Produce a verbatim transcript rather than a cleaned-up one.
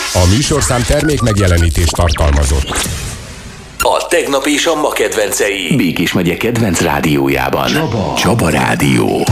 A műsorszám termék megjelenítést tartalmazott. A tegnap és a ma kedvencei. Békés megye kedvenc rádiójában. Csaba, Csaba Rádió.